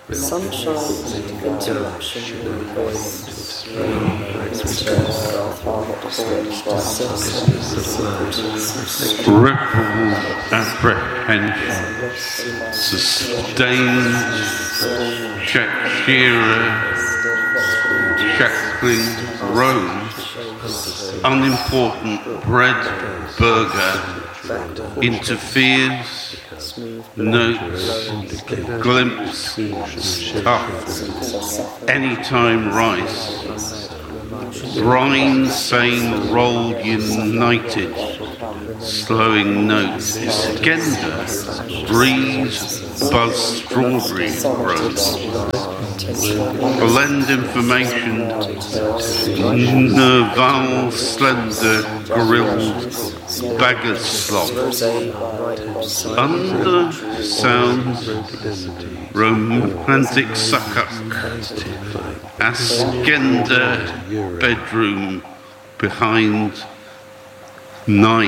Sunshine, interruption, ripple apprehension, sustained Shackling Road, unimportant bread burger interferes, notes, glimpse, stuff, anytime rice, brine, sane, roll, united, slowing notes, Gender, breeze, buzz, strawberry growth, blend information, nerval, slender, grilled, baggers slop, under sounds, romantic suck-up, Asgender bedroom behind 9.